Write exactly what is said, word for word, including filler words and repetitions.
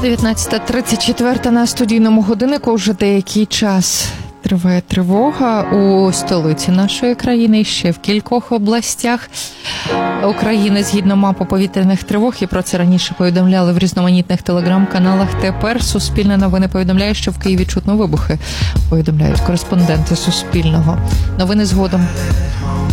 дев'ятнадцята тридцять чотири на студійному годиннику. Вже деякий час триває тривога у столиці нашої країни і ще в кількох областях України згідно мапи повітряних тривог. І про це раніше повідомляли в різноманітних телеграм-каналах. Тепер Суспільне новини повідомляє, що в Києві чутно вибухи. Повідомляють кореспонденти Суспільного. Новини згодом.